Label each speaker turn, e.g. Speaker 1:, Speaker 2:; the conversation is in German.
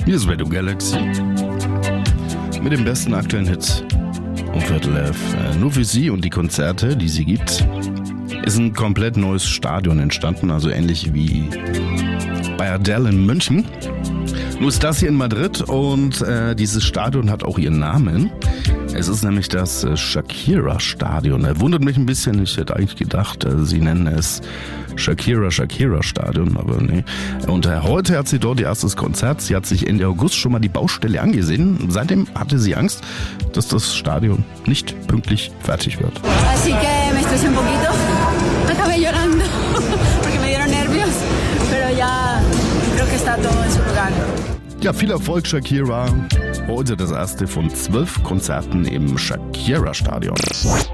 Speaker 1: Hier ist Radio Galaxy mit den besten aktuellen Hits um 11:15. Nur für Sie und die Konzerte, die sie gibt, ist ein komplett neues Stadion entstanden, also ähnlich wie bei Adele in München. Nur ist das hier in Madrid und dieses Stadion hat auch ihren Namen. Es ist nämlich das Shakira-Stadion. Wundert mich ein bisschen, ich hätte eigentlich gedacht, sie nennen es Shakira-Stadion, aber nee. Und heute hat sie dort ihr erstes Konzert. Sie hat sich Ende August schon mal die Baustelle angesehen. Seitdem hatte sie Angst, dass das Stadion nicht pünktlich fertig wird.
Speaker 2: Así que me estresé un poquito, acabé llorando porque me dieron nervios, pero ya creo que está todo en su lugar.
Speaker 1: Ja, viel Erfolg, Shakira. Heute das erste von 12 Konzerten im Shakira-Stadion.